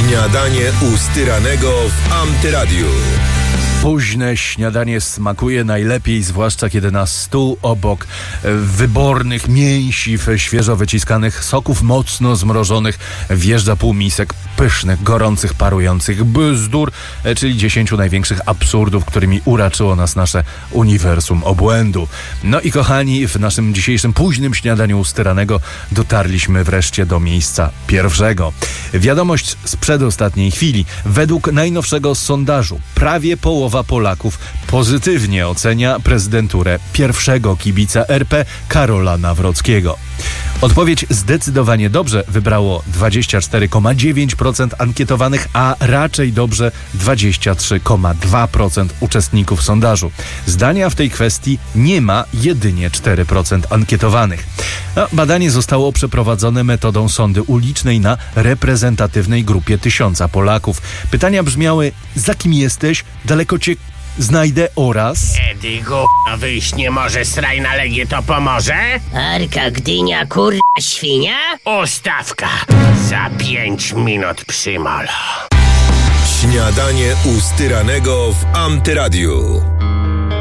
Śniadanie u Styranego w Antyradiu. Późne śniadanie smakuje najlepiej, zwłaszcza kiedy na stół obok wybornych mięsiw, świeżo wyciskanych soków mocno zmrożonych wjeżdża pół misek pysznych, gorących, parujących bzdur, czyli 10 największych absurdów, którymi uraczyło nas nasze uniwersum obłędu. No i kochani, w naszym dzisiejszym późnym śniadaniu u Styranego dotarliśmy wreszcie do miejsca pierwszego. Wiadomość z przedostatniej chwili. Według najnowszego sondażu prawie połowa Polaków pozytywnie ocenia prezydenturę pierwszego kibica RP Karola Nawrockiego. Odpowiedź zdecydowanie dobrze wybrało 24,9% ankietowanych, a raczej dobrze 23,2% uczestników sondażu. Zdania w tej kwestii nie ma jedynie 4% ankietowanych. Badanie zostało przeprowadzone metodą sondy ulicznej na reprezentatywnej grupie 1000 Polaków. Pytania brzmiały: za kim jesteś? Daleko cię znajdę oraz... Edy, wyjść nie może, sraj na legie to pomoże? Arka, Gdynia, kurwa, świnia? Ustawka za 5 minut przy molo. Śniadanie u Styranego w Antyradiu.